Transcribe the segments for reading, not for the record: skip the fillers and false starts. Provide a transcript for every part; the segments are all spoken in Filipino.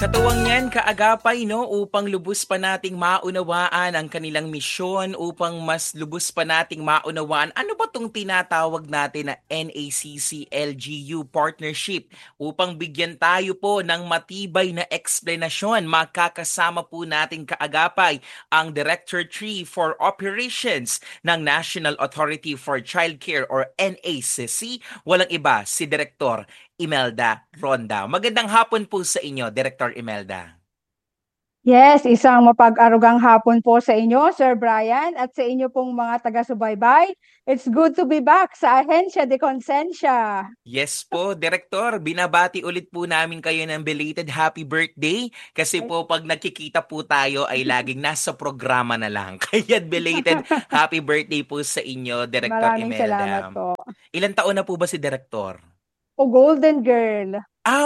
Katuwang yan, kaagapay, no, upang lubos pa nating maunawaan ang kanilang misyon, upang mas lubos pa nating maunawaan ano ba tong tinatawag natin na NACC-LGU partnership. Upang bigyan tayo po ng matibay na eksplanasyon, makakasama po natin kaagapay ang Director 3 for Operations ng National Authority for Childcare or NACC. Walang iba, si Director Imelda Ronda. Magandang hapon po sa inyo, Director Imelda. Yes, isang mapag-arugang hapon po sa inyo, Sir Brian, at sa inyo pong mga taga-subaybay. It's good to be back sa Ahensya de Consensya. Yes po, Director, binabati ulit po namin kayo ng belated happy birthday kasi po pag nagkikita po tayo ay laging nasa programa na lang. Kaya belated happy birthday po sa inyo, Director Maraming salamat Imelda. po. Ilan taon na po ba si Director? O Golden Girl.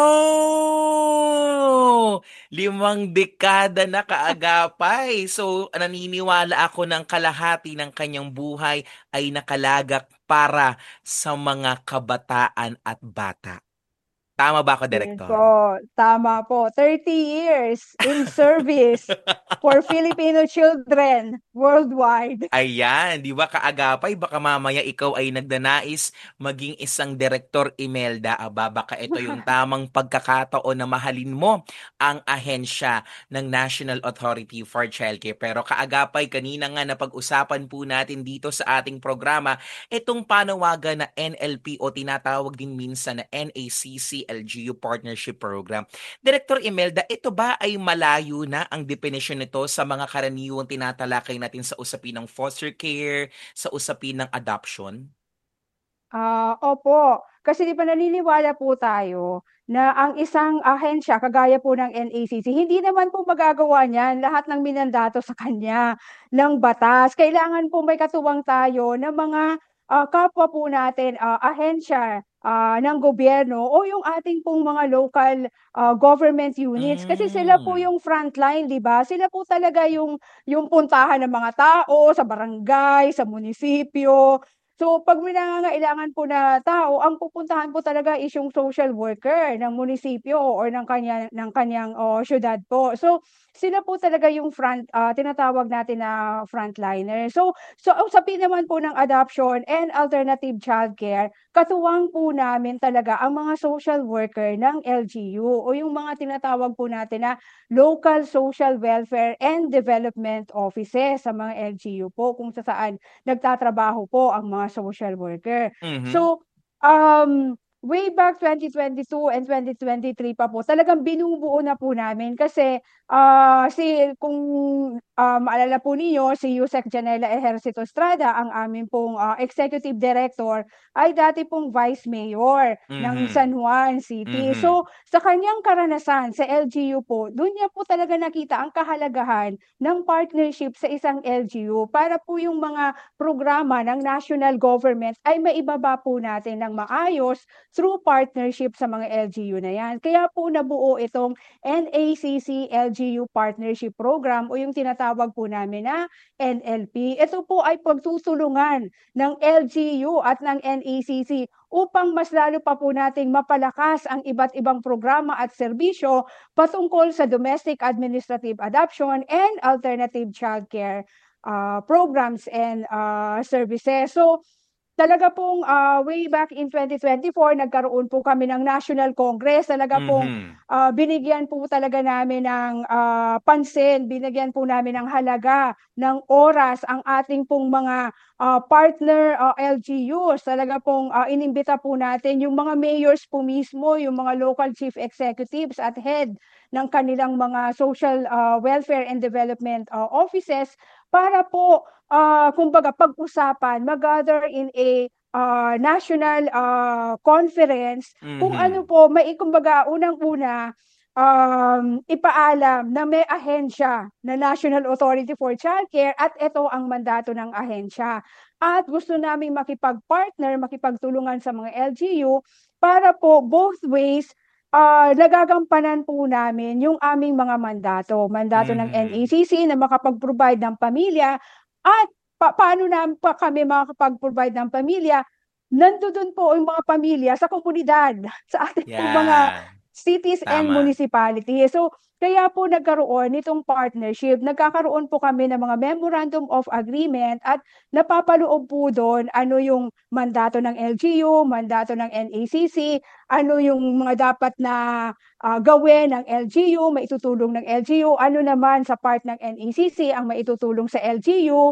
Oh! 5 dekada na kaagapay. So, naniniwala ako ng kalahati ng kanyang buhay ay nakalagak para sa mga kabataan at bata. Tama ba ako, Yes Direktor? po, tama po. 30 years in service for Filipino children worldwide. Ayan, di ba kaagapay, baka mamaya ikaw ay nagdanais maging isang Direktor Imelda. Aba, baka ito yung tamang pagkakataon na mahalin mo ang ahensya ng National Authority for Childcare. Pero kaagapay, kanina nga napag-usapan po natin dito sa ating programa, itong panawagan na NLP o tinatawag din minsan na NACC-LGU Partnership Program. Director Imelda, ito ba ay malayo na ang definisyon nito sa mga karaniwang tinatalakay natin sa usapin ng foster care, sa usapin ng adoption? Opo. Kasi di ba naniniwala po tayo na ang isang ahensya kagaya po ng NACC, hindi naman po magagawa niyan lahat ng minandato sa kanya ng batas. Kailangan po may katuwang tayo ng mga kapwa po natin, ahensya ng gobyerno o yung ating pong mga local government units. Kasi sila po Mm. yung frontline, di ba? Sila po talaga yung puntahan ng mga tao sa barangay, sa munisipyo. So, pag may nangangailangan po na tao, ang pupuntahan po talaga is yung social worker ng munisipyo or ng kanyang siyudad po. So, sila po talaga yung tinatawag natin na frontliner. So usapin naman po ng adoption and alternative childcare, katuwang po namin talaga ang mga social worker ng LGU o yung mga tinatawag po natin na local social welfare and development offices sa mga LGU po kung saan nagtatrabaho po ang mga social worker. Mhm. So, way back 2022 and 2023 pa po, talagang binubuo na po namin kasi kung maalala po niyo, si Yusek Janela Ejercito Estrada, ang amin pong executive director, ay dati pong vice mayor ng Mhm. San Juan City. Mhm. So, sa kanyang karanasan sa LGU po, doon niya po talaga nakita ang kahalagahan ng partnership sa isang LGU para po yung mga programa ng national government ay maibaba po natin ng maayos through partnership sa mga LGU na yan. Kaya po nabuo itong NACC LGU Partnership Program o yung tinatawag po namin na NLP. Ito po ay pagtutulungan ng LGU at ng NACC upang mas lalo pa po nating mapalakas ang iba't ibang programa at serbisyo patungkol sa domestic administrative adoption and alternative childcare programs and services. So, talaga pong way back in 2024, nagkaroon po kami ng National Congress. Talaga pong Mhm. binigyan po talaga namin ng pansin, binigyan po namin ng halaga, ng oras ang ating pong mga partner LGUs. Talaga pong inimbita po natin yung mga mayors po mismo, yung mga local chief executives at head ng kanilang mga social welfare and development offices para po kumbaga pag-usapan, mag-gather in a national conference kung ano Mhm. po, kumbaga unang-una, ipaalam na may ahensya na National Authority for Childcare at ito ang mandato ng ahensya. At gusto naming makipag-partner, makipagtulungan sa mga LGU para po both ways nagagampanan po namin yung aming mga mandato ng Mhm. NACC na makapag-provide ng pamilya at paano namin pa kami makakapag-provide ng pamilya, nandoon po yung mga pamilya sa komunidad, sa ating po mga Yeah. cities and Tama. municipalities. So, kaya po nagkaroon nitong partnership. Nagkakaroon po kami ng mga memorandum of agreement at napapaloob po doon ano yung mandato ng LGU, mandato ng NACC, ano yung mga dapat na gawin ng LGU, maitutulong ng LGU, ano naman sa part ng NACC ang maitutulong sa LGU.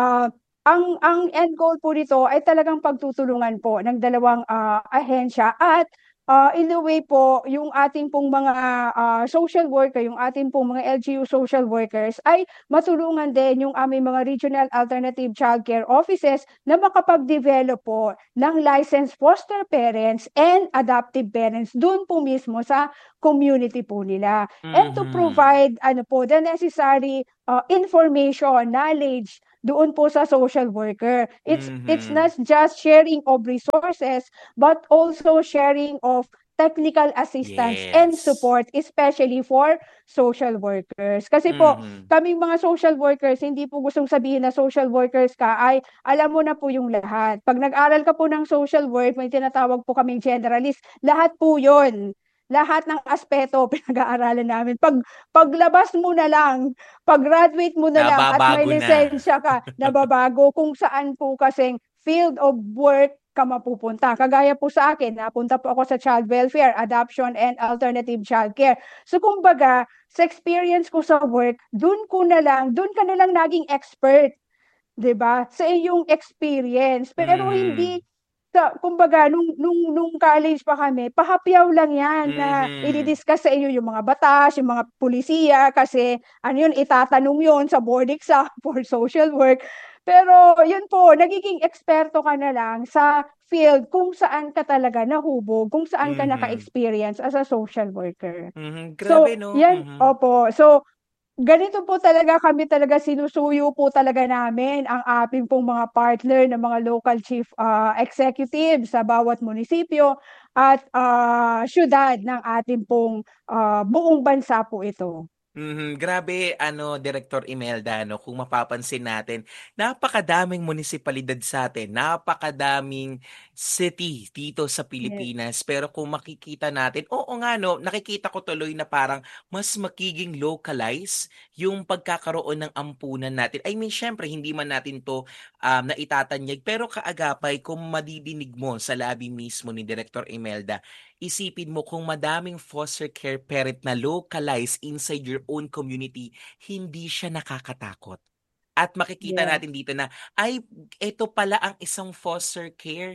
Ang end goal po nito ay talagang pagtutulungan po ng dalawang ahensya at in a way po, yung ating pong mga social worker, yung ating pong mga LGU social workers ay matulungan din yung aming mga regional alternative childcare offices na makapag-develop po ng licensed foster parents and adoptive parents dun po mismo sa community po nila. And to Mhm. provide ano po, the necessary information, knowledge doon po sa social worker. It's Mhm. not just sharing of resources but also sharing of technical assistance and Yes. support, especially for social workers. Kasi po, Mhm. kaming mga social workers, hindi po gustong sabihin na social workers ka ay alam mo na po yung lahat. Pag nag-aral ka po ng social work, may tinatawag po kaming generalist, lahat po yun. Lahat ng aspeto pinag-aaralan namin. Paglabas mo na lang, pag-graduate mo na lang at may Nababago na. lisensya ka, nababago kung saan po kasing field of work ka mapupunta. Kagaya po sa akin, napunta po ako sa child welfare, adoption, and alternative childcare. So kumbaga, sa experience ko sa work, dun ka na lang naging expert, 'di ba? Sa iyong experience. Pero hindi Mhm. kumbaga nung college pa kami, pahapyaw lang 'yan na Mhm. i-discuss sa inyo yung mga batas, yung mga pulisiya kasi ano yun, itatanong yun sa board exam for social work. Pero yun po, nagiging eksperto ka na lang sa field kung saan ka talaga nahubog, kung saan ka Mhm. naka-experience as a social worker. Mhm. Grabe So, 'no? yan, Mhm. opo. So, ganito po talaga kami talaga sinusuyo po talaga namin ang aming pong mga partner na mga local chief executive sa bawat munisipyo at syudad ng ating pong buong bansa po ito. Mhm, grabe ano, Director Imelda 'no, kung mapapansin natin, napakadaming munisipalidad sa'tin, napakadaming city dito sa Yes. Pilipinas. Pero kung makikita natin, oo nga 'no, nakikita ko tuloy na parang mas magiging localize yung pagkakaroon ng ampunan natin. I mean, siyempre hindi man natin 'to, naitatanyag, pero kaagapay kung madidinig mo sa labi mismo ni Director Imelda, isipin mo kung madaming foster care parent na localized inside your own community, hindi siya nakakatakot. At makikita Yes. natin dito na, ay, ito pala ang isang foster care.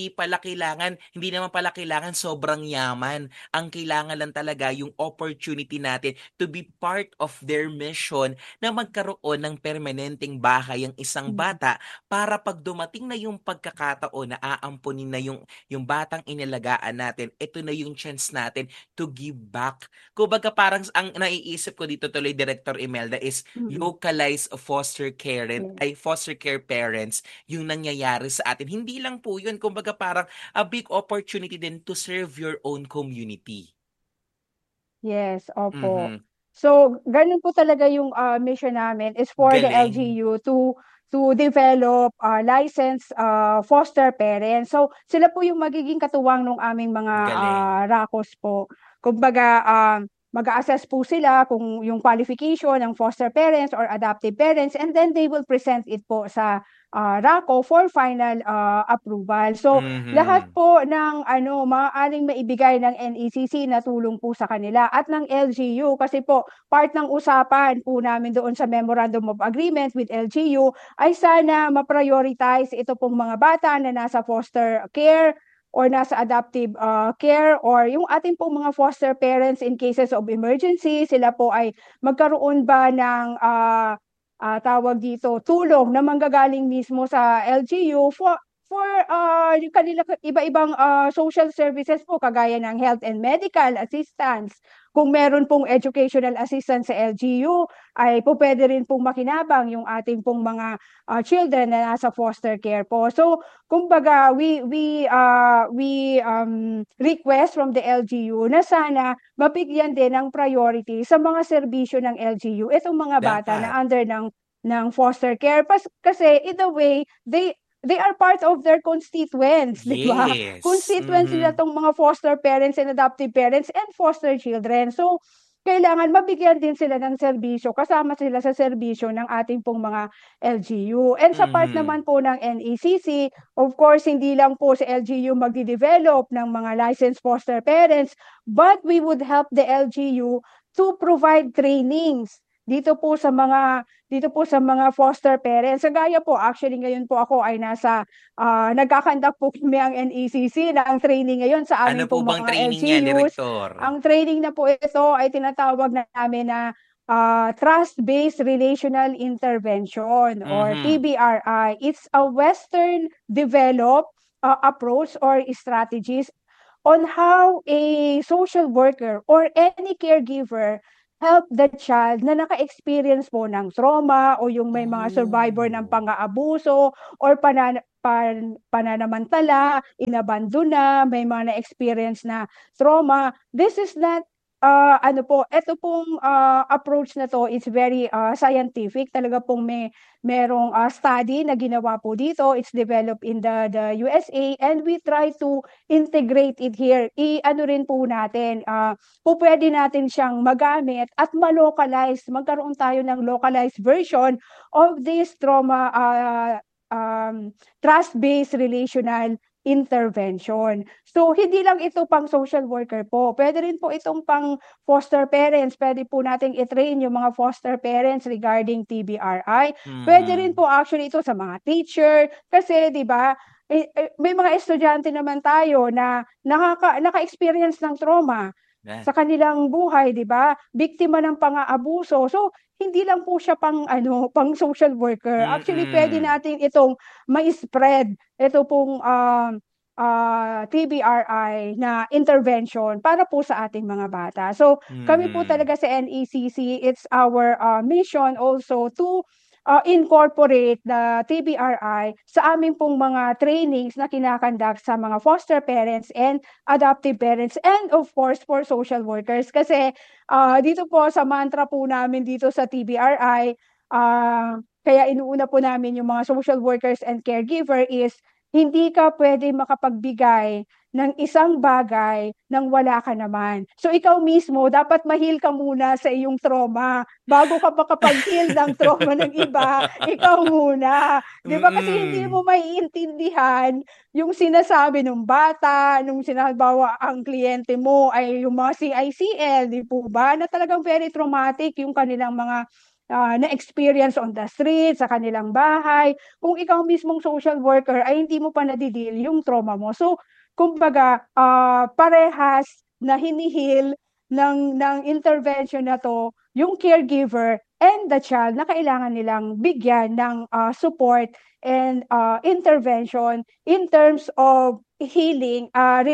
Hindi naman pala kailangan sobrang yaman. Ang kailangan lang talaga yung opportunity natin to be part of their mission na magkaroon ng permanenteng bahay ang isang Mm. bata para pag dumating na yung pagkakataon na aampunin na yung batang inalagaan natin, ito na yung chance natin to give back. Kumbaga parang ang naiisip ko dito tuloy, Director Imelda, is Mm. localized Yes. foster care parents yung nangyayari sa atin. Hindi lang po yun, kumbaga parang a big opportunity din to serve your own community. Yes, opo. Mhm. So, ganun po talaga yung mission namin is for the Galing. LGU to develop licensed foster parents. So, sila po yung magiging katuwang ng aming mga Galing. RACOS po. Kumbaga, mag-a-assess po sila kung yung qualification ng foster parents or adoptive parents and then they will present it po sa RACO for final approval. So, lahat Mhm. po ng ano maaaring maibigay ng NECC na tulong po sa kanila at ng LGU kasi po part ng usapan po namin doon sa Memorandum of Agreement with LGU ay sana ma-prioritize ito pong mga bata na nasa foster care or nasa adoptive care or yung ating pong mga foster parents in cases of emergency, sila po ay magkaroon ba ng tawag dito, tulong na manggagaling mismo sa LGU for yung kanila iba-ibang social services po kagaya ng health and medical assistance. Kung meron pong educational assistance sa LGU, ay po pwede rin pong makinabang yung ating pong mga children na nasa foster care po. So, kumbaga, we request from the LGU na sana mabigyan din ng priority sa mga serbisyo ng LGU itong mga bata Dapat. na under ng foster care kasi in a way they are part of their constituents, di ba? Yes. Constituents nila tong mga foster parents and adoptive parents and foster children. So, kailangan mabigyan din sila ng serbisyo, kasama sila sa serbisyo ng ating pong mga LGU. And sa part Mhm. naman po ng NECC, of course, hindi lang po sa LGU magdi-develop ng mga licensed foster parents, but we would help the LGU to provide trainings dito po sa mga foster parents. Sa gaya po, actually ngayon po ako ay nagkakandak po kami ang NECC na ang training ngayon sa Ano amin po pong bang mga training niyan, LGUs. Direktor? Ang training na po ito ay tinatawag na namin na Trust-Based Relational Intervention or Mhm. TBRI. It's a Western developed approach or strategies on how a social worker or any caregiver help the child na naka-experience po ng trauma o yung may mga survivor ng Oh. pang-aabuso or pananamantala, inabandona, may mga na-experience na trauma. This is not ano po, ito pong approach na to is very scientific. Talaga pong merong study na ginawa po dito. It's developed in the USA and we try to integrate it here. I-ano rin po natin, po pwede natin siyang magamit at ma-localize. Magkaroon tayo ng localized version of this trauma trust-based relational intervention. So, hindi lang ito pang social worker po. Pwede rin po itong pang foster parents. Pwede po nating i-train yung mga foster parents regarding TBRI. Pwede rin Mhm. po actually ito sa mga teacher. Kasi, di ba, may mga estudyante naman tayo na naka-experience ng trauma Na. sa kanilang buhay, 'di ba? Biktima ng pang-aabuso. So, hindi lang po siya pang social worker. Actually, pwede Mm. natin itong mai-spread ito pong TBRI na intervention para po sa ating mga bata. So, kami po Mhm. talaga sa NECC, it's our mission also to incorporate the TBRI sa amin pong mga trainings na kinakandak sa mga foster parents and adoptive parents and of course for social workers kasi dito po sa mantra po namin dito sa TBRI, kaya inuuna po namin yung mga social workers and caregiver is hindi ka pwede makapagbigay ng isang bagay nang wala ka naman. So ikaw mismo dapat ma-heal ka muna sa iyong trauma bago ka makapag-heal ng trauma ng iba, ikaw muna. 'Di ba kasi hindi mo Mm. maiintindihan yung sinasabi ng bata, nung halimbawa ang kliyente mo ay yung mga CICL, 'di po ba, na talagang very traumatic yung kanilang mga na-experience on the street, sa kanilang bahay. Kung ikaw mismong social worker ay hindi mo pa nadi-deal yung trauma mo. So, kumbaga, parehas na hinihil ng intervention na to yung caregiver and the child na kailangan nilang bigyan ng support and intervention in terms of healing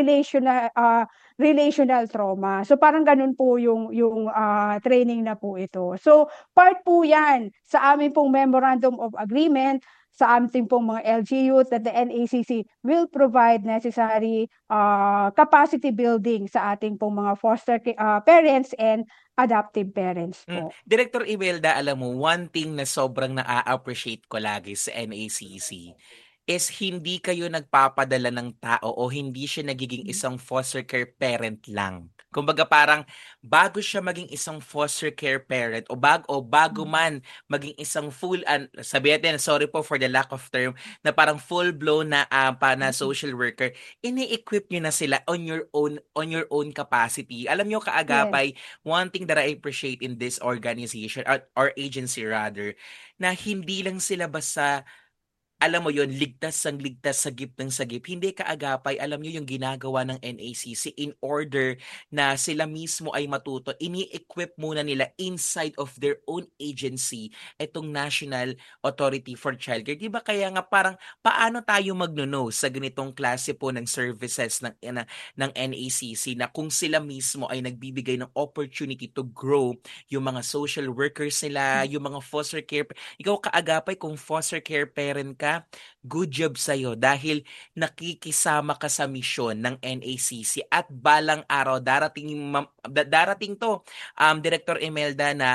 relational trauma. So parang ganun po yung training na po ito. So part po 'yan sa amin pong Memorandum of Agreement sa ating pong mga LGU that the NACC will provide necessary capacity building sa ating pong mga foster parents and adoptive parents po. Director Imelda, alam mo, one thing na sobrang naa-appreciate ko lagi sa NACC is hindi kayo nagpapadala ng tao o hindi siya nagiging isang foster care parent lang. Kumbaga parang bago siya maging isang foster care parent o bago man maging isang sabihin natin, sorry po for the lack of term, na parang full-blown na social worker, ini-equip niyo na sila on your own capacity. Alam niyo Yes. kaagapay, one thing that I appreciate in this organization or agency rather, na hindi lang sila basta alam mo yon, ligtas sagip ng sagip. Hindi kaagapay, alam niyo yung ginagawa ng NACC in order na sila mismo ay matuto. Ini-equip muna nila inside of their own agency itong National Authority for Childcare. Di ba kaya nga parang paano tayo magno-know sa ganitong klase po ng services ng NACC na kung sila mismo ay nagbibigay ng opportunity to grow yung mga social workers nila, yung mga foster care. Ikaw kaagapay kung foster care parent ka, good job sa'yo dahil nakikisama ka sa misyon ng NACC at balang araw darating to, Director Imelda, na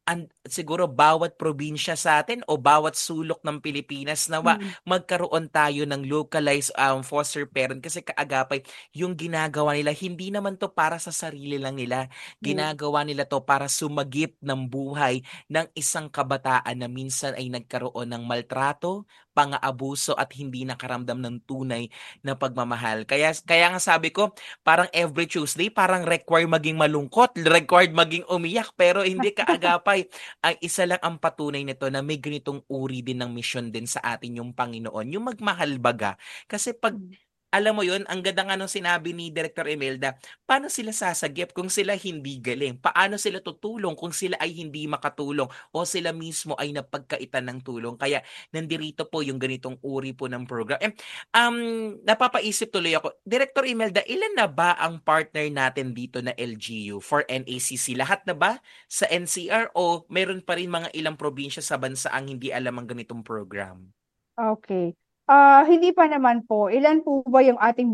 siguro bawat probinsya sa atin o bawat sulok ng Pilipinas nawa Mm. magkaroon tayo ng localized foster parent kasi kaagapay yung ginagawa nila hindi naman to para sa sarili lang nila. Mm. Ginagawa nila to para sumagip ng buhay ng isang kabataan na minsan ay nagkaroon ng maltrato, pang-aabuso at hindi nakaramdam ng tunay na pagmamahal. Kaya nga sabi ko, parang every Tuesday, parang required maging malungkot, required maging umiyak, pero hindi kaagapay. Ang isa lang ang patunay nito na may ganitong uri din ng misyon din sa atin yung Panginoon, yung magmahal baga. Kasi pag Mm. alam mo yun, ang ganda nga nung sinabi ni Director Imelda, paano sila sasagip kung sila hindi galing? Paano sila tutulong kung sila ay hindi makatulong o sila mismo ay napagkaitan ng tulong? Kaya nandirito po yung ganitong uri po ng program. Napapaisip tuloy ako, Director Imelda, ilan na ba ang partner natin dito na LGU for NACC? Lahat na ba sa NCR o meron pa rin mga ilang probinsya sa bansa ang hindi alam ang ganitong program? Okay. Hindi pa naman po. Ilan po ba yung ating